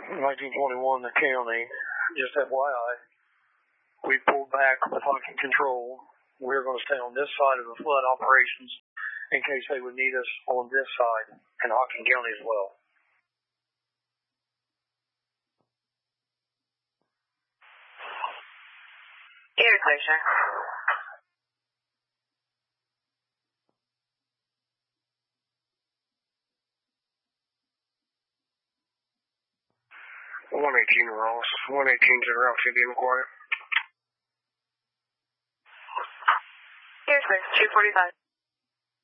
1921, the county, just FYI, we pulled back with Hocking Control. We're going to stay on this side of the flood operations in case they would need us on this side in Hocking County as well. You're clear, sir. Ross, 118 General City Inquiry. Here's 245.